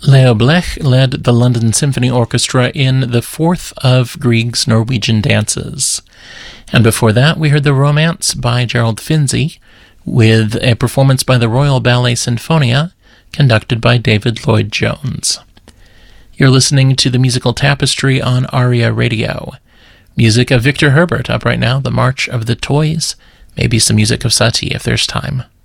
Leo Blech led the London Symphony Orchestra in the fourth of Grieg's Norwegian dances. And before that, we heard The Romance by Gerald Finzi, with a performance by the Royal Ballet Sinfonia, conducted by David Lloyd-Jones. You're listening to the Musical Tapestry on ARIA Radio. Music of Victor Herbert up right now, The March of the Toys, maybe some music of Satie if there's time.